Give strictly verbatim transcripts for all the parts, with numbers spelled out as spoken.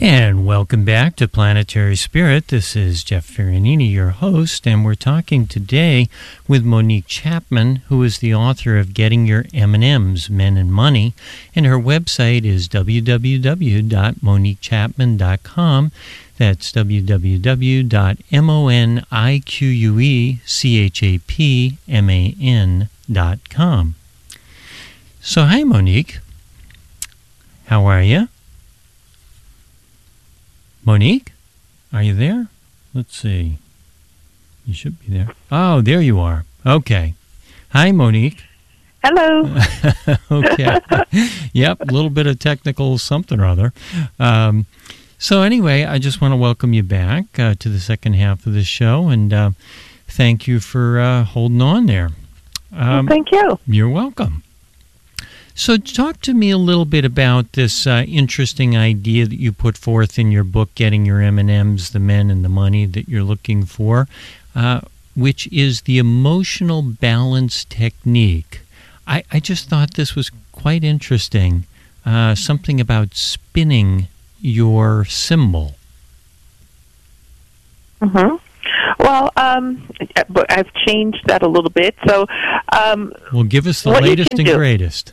And welcome back to Planetary Spirit. This is Jeff Ferranini, your host, and we're talking today with Monique Chapman, who is the author of Getting Your M and M's, Men and Money, and her website is w w w dot monique chapman dot com. That's w w w dot monique dot com. So, hi, Monique. How are you? Monique, are you there? Let's see. You should be there. Oh, there you are. Okay. Hi, Monique. Hello. Okay. Yep, a little bit of technical something or other. Um, so anyway, I just want to welcome you back uh, to the second half of the show, and uh, thank you for uh, holding on there. Um, well, thank you. You're welcome. So talk to me a little bit about this uh, interesting idea that you put forth in your book, Getting Your M and M's, the Men and the Money that you're looking for, uh, which is the emotional balance technique. I, I just thought this was quite interesting, uh, something about spinning your symbol. Mm-hmm. Well, um, I've changed that a little bit. So, um, well, give us the latest and do. greatest.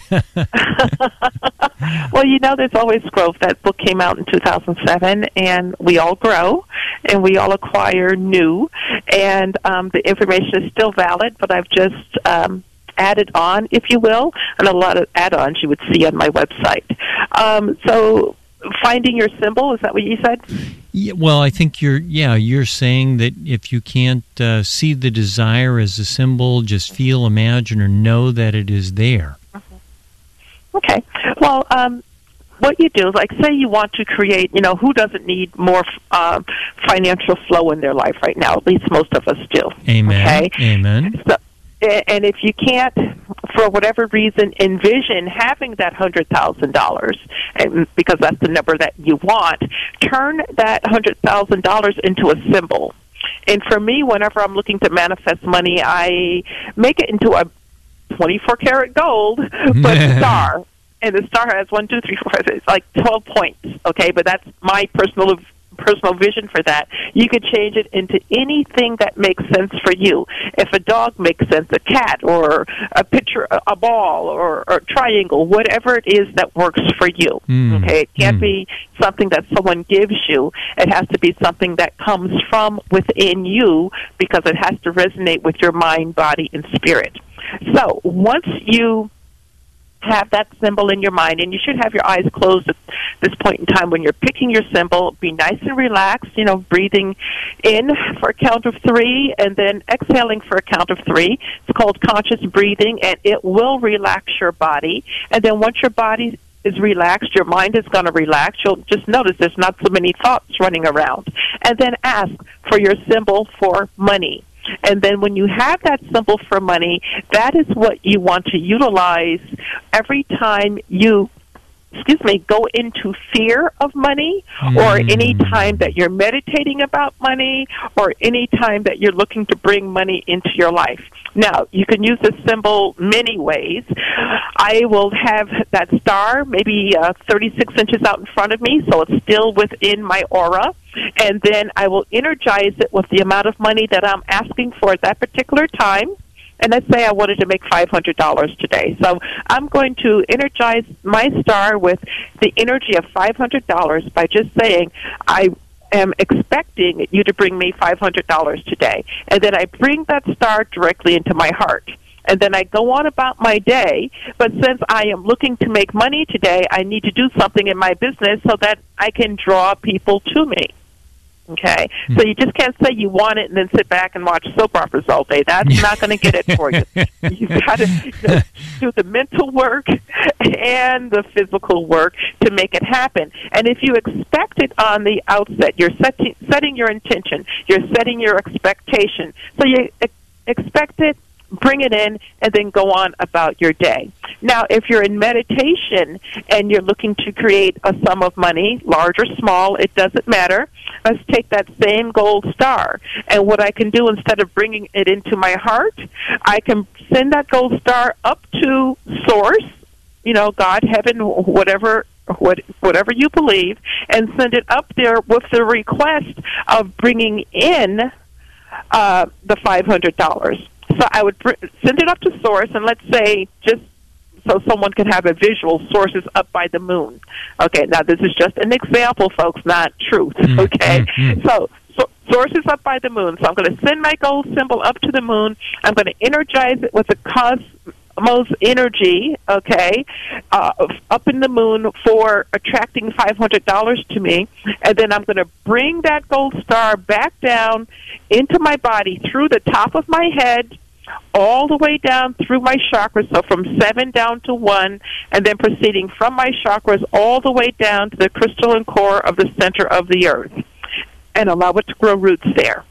Well, you know, there's always growth. That book came out in two thousand seven, and we all grow, and we all acquire new, and um, the information is still valid, but I've just um, added on, if you will, and a lot of add-ons you would see on my website. Um, so, finding your symbol, is that what you said? Yeah, well, I think you're, yeah, you're saying that if you can't uh, see the desire as a symbol, just feel, imagine, or know that it is there. Okay. Well, um, what you do is, like, say you want to create, you know, who doesn't need more uh, financial flow in their life right now? At least most of us do. Amen. Okay? Amen. So, and if you can't, for whatever reason, envision having that one hundred thousand dollars, because that's the number that you want, turn that one hundred thousand dollars into a symbol. And for me, whenever I'm looking to manifest money, I make it into a twenty-four karat gold, but a star. And the star has one, two, three, four, five, it's like twelve points, okay? But that's my personal personal vision for that. You could change it into anything that makes sense for you. If a dog makes sense, a cat, or a picture, a ball, or, or a triangle, whatever it is that works for you. Mm. Okay, it can't mm. be something that someone gives you. It has to be something that comes from within you, because it has to resonate with your mind, body, and spirit. So once you have that symbol in your mind, and you should have your eyes closed at this point in time when you're picking your symbol. Be nice and relaxed, you know, breathing in for a count of three and then exhaling for a count of three. It's called conscious breathing, and it will relax your body. And then once your body is relaxed, your mind is going to relax. You'll just notice there's not so many thoughts running around. And then ask for your symbol for money. And then when you have that symbol for money, that is what you want to utilize every time you, excuse me, go into fear of money, mm. or any time that you're meditating about money, or any time that you're looking to bring money into your life. Now, you can use this symbol many ways. I will have that star maybe uh, thirty-six inches out in front of me, so it's still within my aura. And then I will energize it with the amount of money that I'm asking for at that particular time. And let's say I wanted to make five hundred dollars today. So I'm going to energize my star with the energy of five hundred dollars by just saying, I am expecting you to bring me five hundred dollars today. And then I bring that star directly into my heart. And then I go on about my day, but since I am looking to make money today, I need to do something in my business so that I can draw people to me. Okay? Mm. So you just can't say you want it and then sit back and watch soap operas all day. That's not going to get it for you. You've got to, you know, do the mental work and the physical work to make it happen. And if you expect it on the outset, you're setting, setting your intention, you're setting your expectation. So you ex- expect it, bring it in, and then go on about your day. Now, if you're in meditation and you're looking to create a sum of money, large or small, it doesn't matter. Let's take that same gold star. And what I can do, instead of bringing it into my heart, I can send that gold star up to Source, you know, God, heaven, whatever, what, whatever you believe, and send it up there with the request of bringing in uh, the five hundred dollars. So I would br- send it up to Source, and let's say, just so someone can have a visual, Source is up by the moon. Okay, now this is just an example, folks, not truth. Okay, mm-hmm. so, so Source is up by the moon. So I'm going to send my gold symbol up to the moon. I'm going to energize it with the cosmos energy, okay, uh, up in the moon for attracting five hundred dollars to me. And then I'm going to bring that gold star back down into my body through the top of my head, all the way down through my chakras, so from seven down to one, and then proceeding from my chakras all the way down to the crystalline core of the center of the earth, and allow it to grow roots there.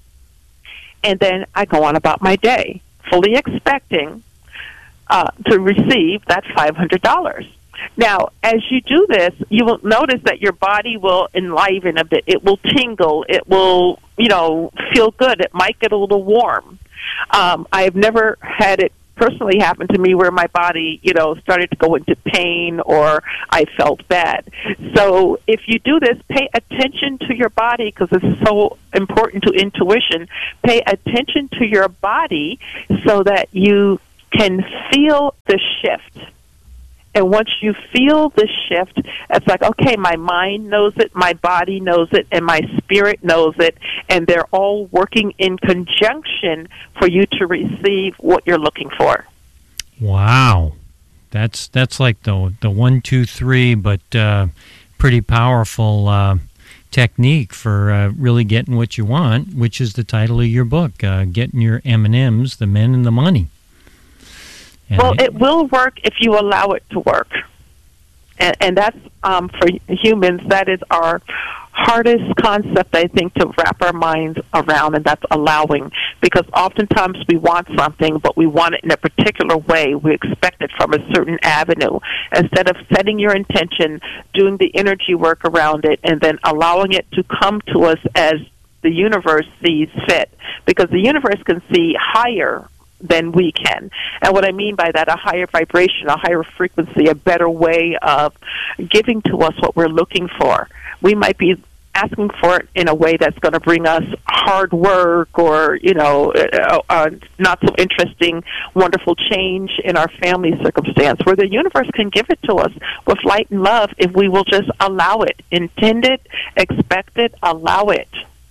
And then I go on about my day, fully expecting uh, to receive that five hundred dollars. Now, as you do this, you will notice that your body will enliven a bit. It will tingle. It will, you know, feel good. It might get a little warm. Um, I've never had it personally happen to me where my body, you know, started to go into pain or I felt bad. So if you do this, pay attention to your body, because this is so important to intuition. Pay attention to your body so that you can feel the shift. And once you feel the shift, it's like, okay, my mind knows it, my body knows it, and my spirit knows it, and they're all working in conjunction for you to receive what you're looking for. Wow. That's that's like the the one, two, three, but uh, pretty powerful uh, technique for uh, really getting what you want, which is the title of your book, uh, Getting Your M and M's, The Men and the Money. And well, it will work if you allow it to work. And, and that's, um, for humans, that is our hardest concept, I think, to wrap our minds around, and that's allowing. Because oftentimes we want something, but we want it in a particular way. We expect it from a certain avenue. Instead of setting your intention, doing the energy work around it, and then allowing it to come to us as the universe sees fit. Because the universe can see higher than we can. And what I mean by that, a higher vibration, a higher frequency, a better way of giving to us what we're looking for. We might be asking for it in a way that's going to bring us hard work or, you know, uh, uh, not so interesting, wonderful change in our family circumstance, where the universe can give it to us with light and love if we will just allow it. Intend it, expect it, allow it.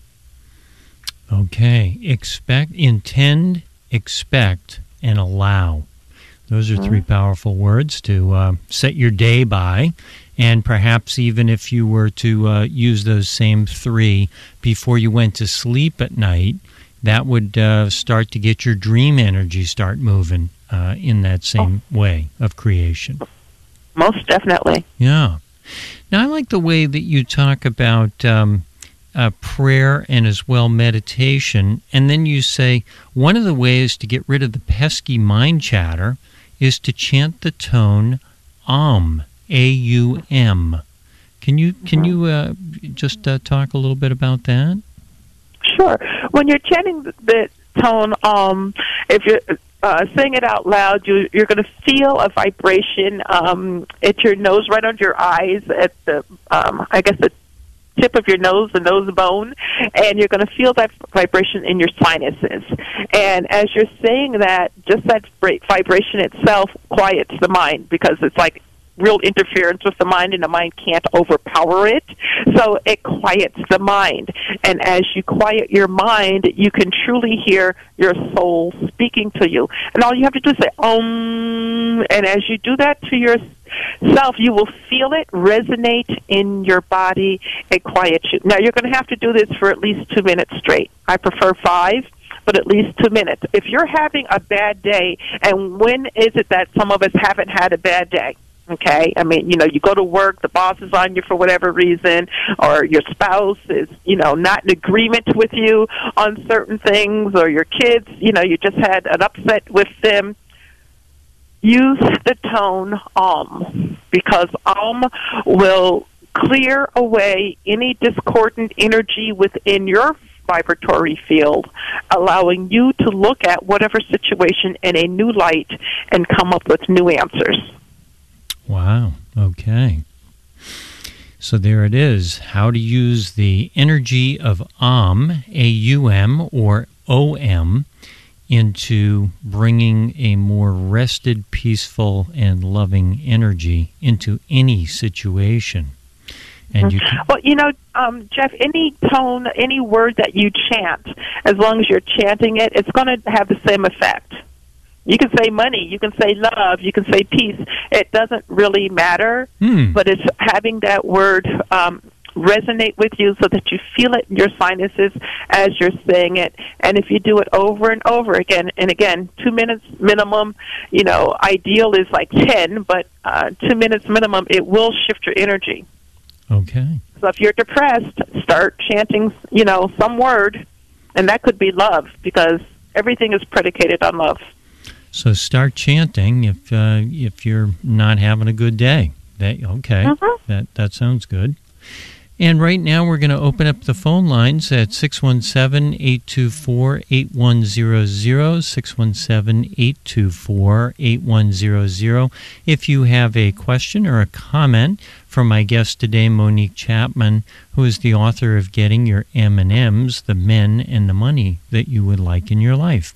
Okay. Expect, intend, expect, and allow. Those are three powerful words to uh, set your day by. And perhaps even if you were to uh, use those same three before you went to sleep at night, that would uh, start to get your dream energy start moving uh, in that same oh. way of creation. Most definitely. Yeah. Now, I like the way that you talk about um, Uh, prayer and as well meditation, and then you say one of the ways to get rid of the pesky mind chatter is to chant the tone Om, A U M. Can you can you uh, just uh, talk a little bit about that? Sure. When you're chanting the tone Om, if you're uh, saying it out loud, you, you're going to feel a vibration um, at your nose, right under your eyes, at the um, I guess the tip of your nose, the nose bone, and you're going to feel that vibration in your sinuses. And as you're saying that, just that vibration itself quiets the mind, because it's like real interference with the mind, and the mind can't overpower it. So it quiets the mind. And as you quiet your mind, you can truly hear your soul speaking to you. And all you have to do is say, Om. And as you do that to yourself, you will feel it resonate in your body. It quiets you. Now, you're going to have to do this for at least two minutes straight. I prefer five, but at least two minutes. If you're having a bad day, and when is it that some of us haven't had a bad day? Okay, I mean, you know, you go to work, the boss is on you for whatever reason, or your spouse is, you know, not in agreement with you on certain things, or your kids, you know, you just had an upset with them. Use the tone Om, because Om will clear away any discordant energy within your vibratory field, allowing you to look at whatever situation in a new light and come up with new answers. Wow. Okay. So there it is. How to use the energy of Om, A U M, or O M, into bringing a more rested, peaceful, and loving energy into any situation. And you can, well, you know, um, Jeff, any tone, any word that you chant, as long as you're chanting it, it's going to have the same effect. You can say money, you can say love, you can say peace. It doesn't really matter, hmm. but it's having that word um, resonate with you so that you feel it in your sinuses as you're saying it. And if you do it over and over again, and again, two minutes minimum, you know, ideal is like ten, but uh, two minutes minimum, it will shift your energy. Okay. So if you're depressed, start chanting, you know, some word, and that could be love, because everything is predicated on love. So start chanting if uh, if you're not having a good day. That okay. Mm-hmm. That that sounds good. And right now we're going to open up the phone lines at six one seven, eight two four, eight one zero zero, six one seven, eight two four, eight one zero zero. If you have a question or a comment from my guest today, Monique Chapman, who is the author of Getting Your M and M's, The Men and the Money That You Would Like in Your Life.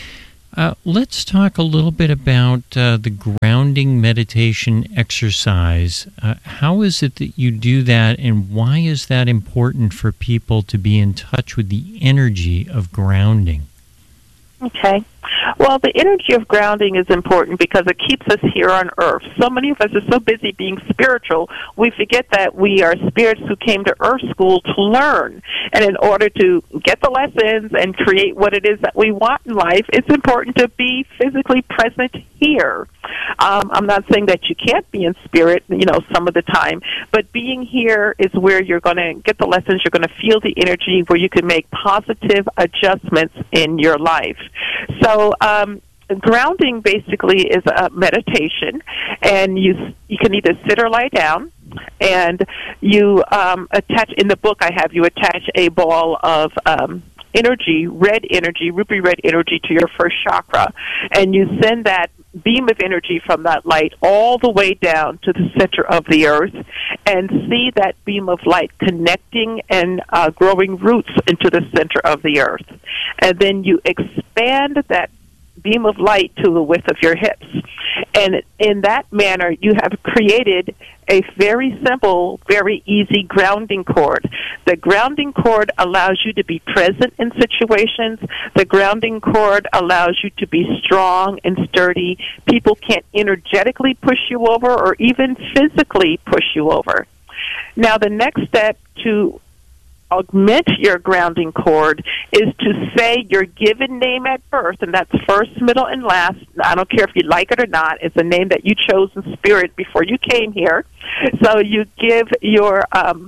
Uh, let's talk a little bit about uh, the grounding meditation exercise. Uh, how is it that you do that, and why is that important for people to be in touch with the energy of grounding? Okay. Well, the energy of grounding is important because it keeps us here on earth. So many of us are so busy being spiritual, we forget that we are spirits who came to earth school to learn. And in order to get the lessons and create what it is that we want in life, it's important to be physically present here. Um, I'm not saying that you can't be in spirit, you know, some of the time, but being here is where you're going to get the lessons, you're going to feel the energy, where you can make positive adjustments in your life. So um, grounding basically is a meditation, and you you can either sit or lie down, and you um, attach, in the book I have, you attach a ball of um, energy, red energy, ruby red energy to your first chakra, and you send that beam of energy from that light all the way down to the center of the earth, and see that beam of light connecting and uh, growing roots into the center of the earth. And then you expand that beam of light to the width of your hips. And in that manner, you have created a very simple, very easy grounding cord. The grounding cord allows you to be present in situations. The grounding cord allows you to be strong and sturdy. People can't energetically push you over or even physically push you over. Now, the next step to augment your grounding cord is to say your given name at birth, and that's first, middle, and last. I don't care if you like it or not. It's a name that you chose in spirit before you came here. So you give your, um,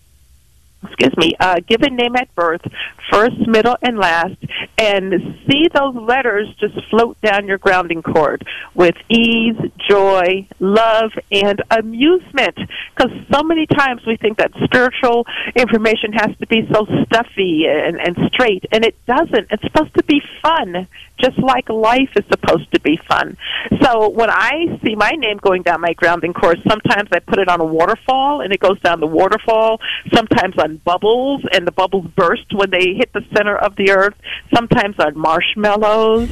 excuse me, uh, given name at birth, first, middle, and last, and see those letters just float down your grounding cord with ease, joy, love, and amusement. Because so many times we think that spiritual information has to be so stuffy and, and straight, and it doesn't. It's supposed to be fun, just like life is supposed to be fun. So when I see my name going down my grounding cord, sometimes I put it on a waterfall, and it goes down the waterfall, sometimes on bubbles, and the bubbles burst when they hit the center of the earth, sometimes on marshmallows,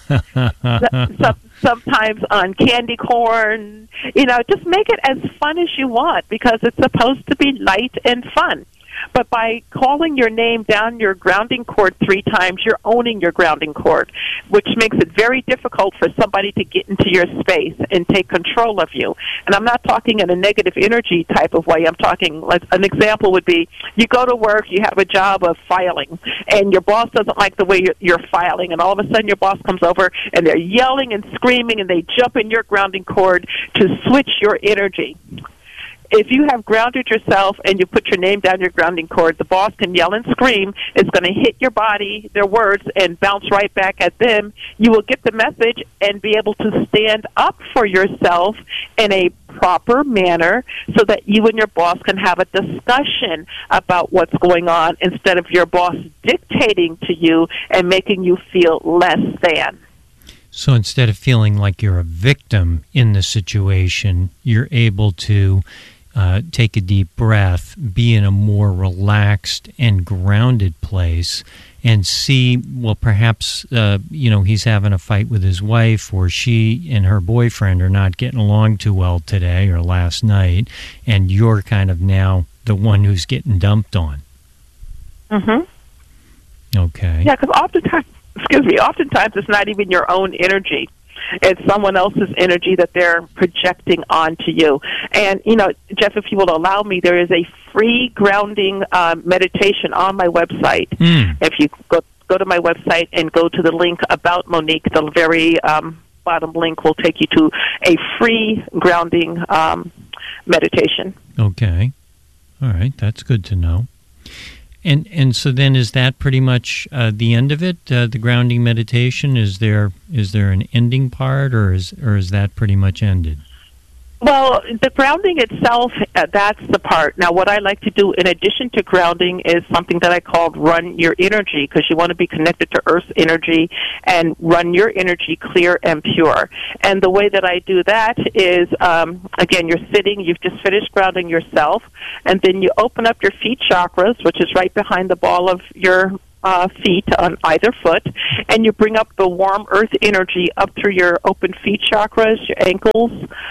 some, sometimes on candy corn. You know, just make it as fun as you want, because it's supposed to be light and fun. But by calling your name down your grounding cord three times, you're owning your grounding cord, which makes it very difficult for somebody to get into your space and take control of you. And I'm not talking in a negative energy type of way. I'm talking, like, an example would be, you go to work, you have a job of filing, and your boss doesn't like the way you're, you're filing, and all of a sudden your boss comes over, and they're yelling and screaming, and they jump in your grounding cord to switch your energy. If you have grounded yourself and you put your name down your grounding cord, the boss can yell and scream. It's going to hit your body, their words, and bounce right back at them. You will get the message and be able to stand up for yourself in a proper manner so that you and your boss can have a discussion about what's going on, instead of your boss dictating to you and making you feel less than. So instead of feeling like you're a victim in the situation, you're able to uh, take a deep breath, be in a more relaxed and grounded place, and see, well, perhaps, uh, you know, he's having a fight with his wife, or she and her boyfriend are not getting along too well today or last night, and you're kind of now the one who's getting dumped on. Mm-hmm. Okay. Yeah, because oftentimes, excuse me, oftentimes it's not even your own energy. It's someone else's energy that they're projecting onto you. And, you know, Jeff, if you will allow me, there is a free grounding uh, meditation on my website. Mm. If you go, go to my website and go to the link about Monique, the very um, bottom link will take you to a free grounding um, meditation. Okay. All right. That's good to know. And and so then is that pretty much uh, the end of it? Uh, the grounding meditation, is there is there an ending part, or is or is that pretty much ended? Well, the grounding itself, uh, that's the part. Now, what I like to do in addition to grounding is something that I call run your energy, because you want to be connected to Earth's energy and run your energy clear and pure. And the way that I do that is, um, again, you're sitting, you've just finished grounding yourself, and then you open up your feet chakras, which is right behind the ball of your Uh, feet on either foot, and you bring up the warm earth energy up through your open feet chakras, your ankles,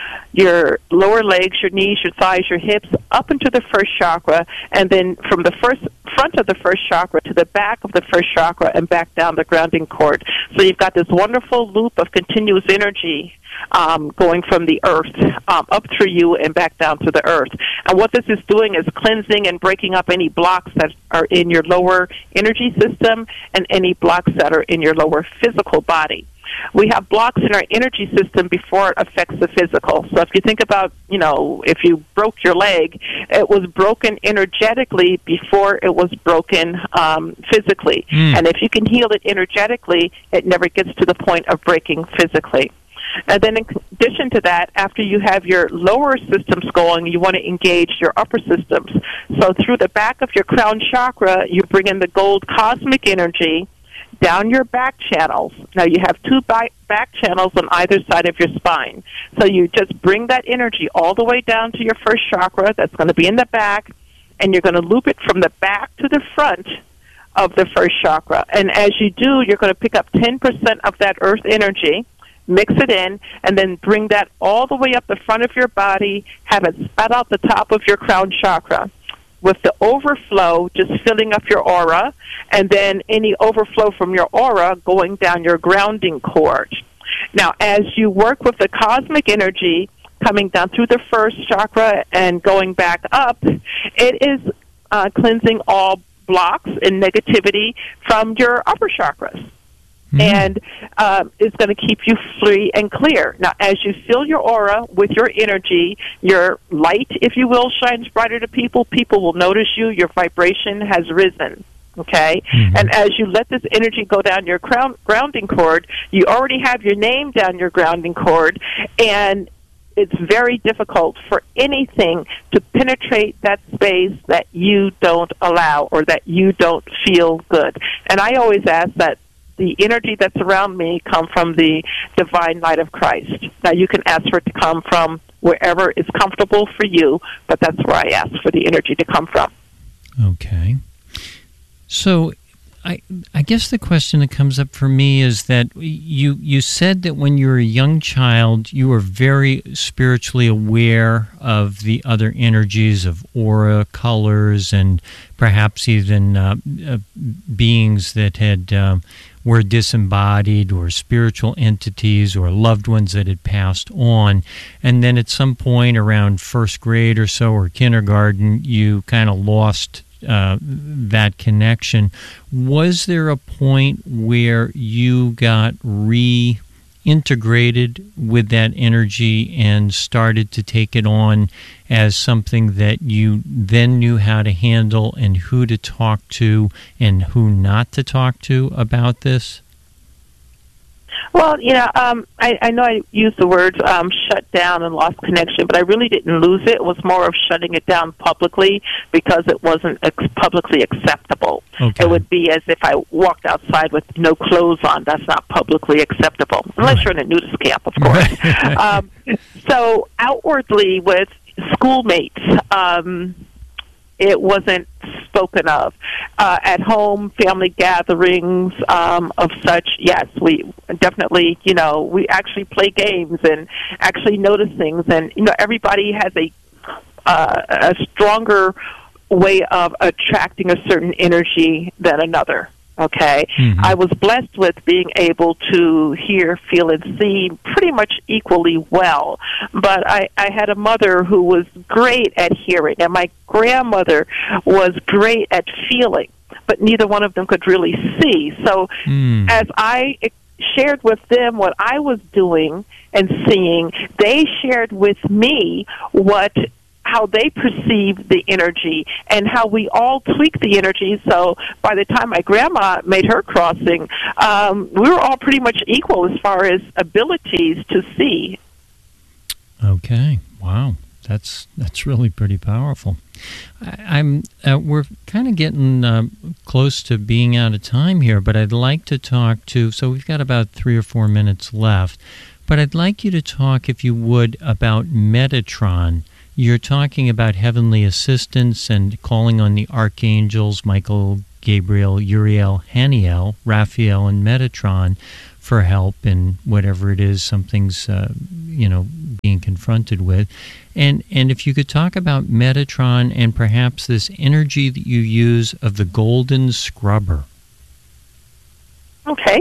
your lower legs, your knees, your thighs, your hips, up into the first chakra, and then from the first front of the first chakra to the back of the first chakra and back down the grounding cord. So you've got this wonderful loop of continuous energy Um, going from the earth um, up through you and back down to the earth. And what this is doing is cleansing and breaking up any blocks that are in your lower energy system and any blocks that are in your lower physical body. We have blocks in our energy system before it affects the physical. So if you think about, you know, if you broke your leg, it was broken energetically before it was broken um, physically. Mm. And if you can heal it energetically, it never gets to the point of breaking physically. And then in addition to that, after you have your lower systems going, you want to engage your upper systems. So through the back of your crown chakra, you bring in the gold cosmic energy down your back channels. Now, you have two back, back channels on either side of your spine. So you just bring that energy all the way down to your first chakra. That's going to be in the back, and you're going to loop it from the back to the front of the first chakra. And as you do, you're going to pick up ten percent of that earth energy, mix it in, and then bring that all the way up the front of your body, have it spat out the top of your crown chakra, with the overflow just filling up your aura, and then any overflow from your aura going down your grounding cord. Now, as you work with the cosmic energy coming down through the first chakra and going back up, it is uh, cleansing all blocks and negativity from your upper chakras. Mm-hmm. And um, it's going to keep you free and clear. Now, as you fill your aura with your energy, your light, if you will, shines brighter to people. People will notice you. Your vibration has risen. Okay? Mm-hmm. And as you let this energy go down your crown, grounding cord, you already have your name down your grounding cord, and it's very difficult for anything to penetrate that space that you don't allow or that you don't feel good. And I always ask that the energy that's around me come from the divine light of Christ. Now, you can ask for it to come from wherever is comfortable for you, but that's where I ask for the energy to come from. Okay. So I I guess the question that comes up for me is that you, you said that when you were a young child, you were very spiritually aware of the other energies of aura, colors, and perhaps even uh, uh, beings that had... Uh, were disembodied, or spiritual entities, or loved ones that had passed on. And then at some point around first grade or so, or kindergarten, you kind of lost uh, that connection. Was there a point where you got reintegrated with that energy and started to take it on as something that you then knew how to handle and who to talk to and who not to talk to about this? Well, you know, um, I, I know I used the words um, shut down and lost connection, but I really didn't lose it. It was more of shutting it down publicly because it wasn't ex- publicly acceptable. Okay. It would be as if I walked outside with no clothes on. That's not publicly acceptable, unless Right. you're in a nudist camp, of course. Right. um, so outwardly with schoolmates, um, it wasn't spoken of. Uh, at home, family gatherings um, of such, yes, we definitely, you know, we actually play games and actually notice things. And, you know, everybody has a, uh, a stronger way of attracting a certain energy than another. Okay, Mm-hmm. I was blessed with being able to hear, feel, and see pretty much equally well. But I, I had a mother who was great at hearing, and my grandmother was great at feeling, but neither one of them could really see. So Mm. as I shared with them what I was doing and seeing, they shared with me what how they perceive the energy and how we all tweak the energy. So by the time my grandma made her crossing, um, we were all pretty much equal as far as abilities to see. Okay. Wow. That's that's really pretty powerful. I, I'm uh, we're kind of getting uh, close to being out of time here, but I'd like to talk to. So we've got about three or four minutes left, but I'd like you to talk, if you would, about Metatron. You're talking about heavenly assistance and calling on the archangels, Michael, Gabriel, Uriel, Haniel, Raphael, and Metatron for help in whatever it is something's, uh, you know, being confronted with. And and if you could talk about Metatron and perhaps this energy that you use of the golden scrubber. Okay.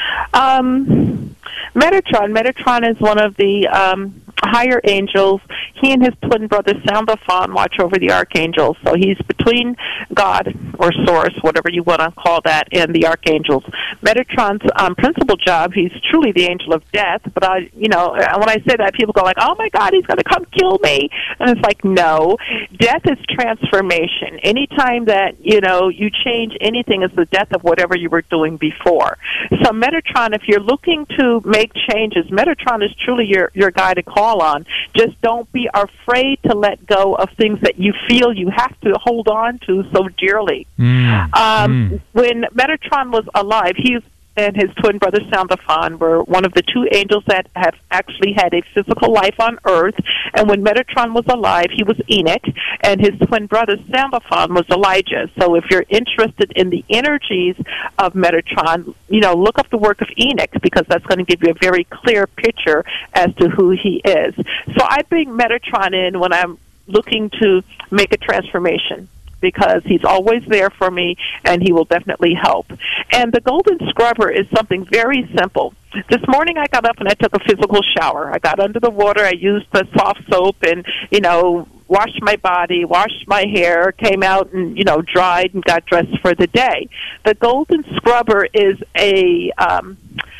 Um, Metatron. Metatron is one of the um, higher angels. He and his twin brother Sandalphon watch over the archangels. So he's between God or Source, whatever you want to call that, and the archangels. Metatron's um, principal job, he's truly the angel of death. But I, you know, when I say that, people go like, "Oh my God, he's going to come kill me," and it's like, no. Death is transformation. Anytime that you know you change anything, is the death of whatever you were doing before. So Metatron, if you're looking to make changes, Metatron is truly your your guy to call on. Just don't be afraid to let go of things that you feel you have to hold on to so dearly. Mm, um, mm. When Metatron was alive, he and his twin brother Sandalphon were one of the two angels that have actually had a physical life on Earth. And when Metatron was alive, he was Enoch, and his twin brother Sandalphon was Elijah. So if you're interested in the energies of Metatron, you know, look up the work of Enoch, because that's going to give you a very clear picture as to who he is. So I bring Metatron in when I'm looking to make a transformation, because he's always there for me, and he will definitely help. And the golden scrubber is something very simple. This morning I got up and I took a physical shower. I got under the water, I used the soft soap and, you know, washed my body, washed my hair, came out and, you know, dried and got dressed for the day. The golden scrubber is a um,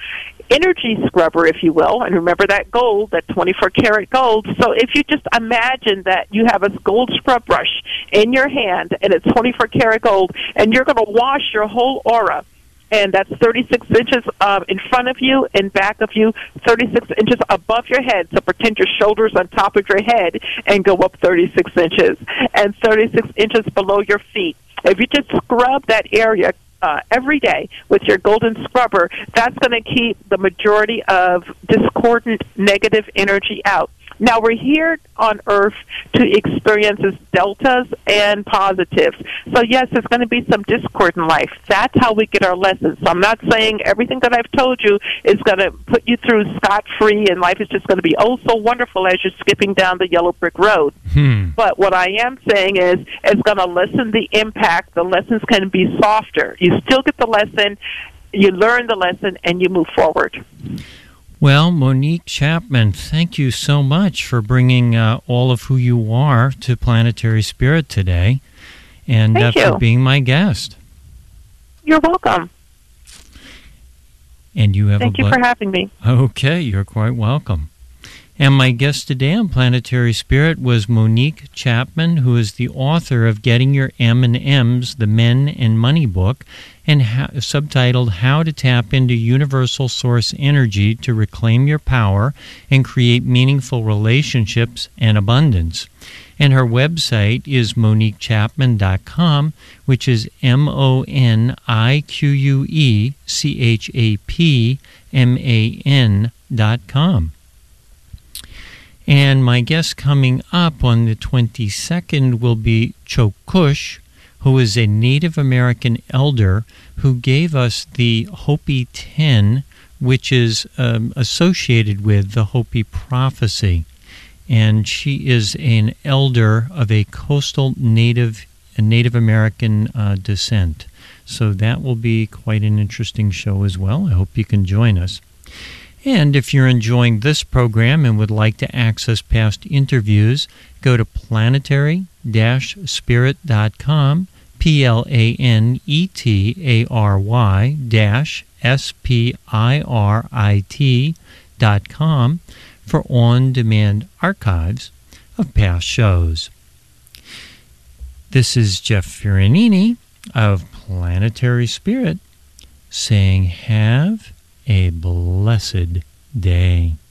energy scrubber, if you will, and remember that gold, that twenty-four karat gold. So if you just imagine that you have a gold scrub brush in your hand and it's twenty-four karat gold, and you're going to wash your whole aura, and that's thirty-six inches um, in front of you, in back of you, thirty-six inches above your head. So pretend your shoulders on top of your head and go up thirty-six inches, and thirty-six inches below your feet. If you just scrub that area Uh, every day with your golden scrubber, that's going to keep the majority of discordant negative energy out. Now, we're here on Earth to experience deltas and positives. So, yes, there's going to be some discord in life. That's how we get our lessons. So I'm not saying everything that I've told you is going to put you through scot-free and life is just going to be oh so wonderful as you're skipping down the yellow brick road. Hmm. But what I am saying is it's going to lessen the impact. The lessons can be softer. You still get the lesson, you learn the lesson, and you move forward. Well, Monique Chapman, thank you so much for bringing uh, all of who you are to Planetary Spirit today, and uh, for being my guest. You're welcome. And you have Thank a you for having me. Okay, you're quite welcome. And my guest today on Planetary Spirit was Monique Chapman, who is the author of Getting Your M and M's, the Men and Money book, and how, subtitled How to Tap into Universal Source Energy to Reclaim Your Power and Create Meaningful Relationships and Abundance. And her website is monique chapman dot com, which is M O N I Q U E C H A P M A N dot com. And my guest coming up on the twenty-second will be Chokush, who is a Native American elder who gave us the Hopi ten, which is um, associated with the Hopi prophecy. And she is an elder of a coastal Native, a Native American uh, descent. So that will be quite an interesting show as well. I hope you can join us. And if you're enjoying this program and would like to access past interviews, go to planetary dash spirit dot com, P L A N E T A R Y dash S P I R I T dot com for on-demand archives of past shows. This is Jeff Fiorentini of Planetary Spirit saying have a blessed day.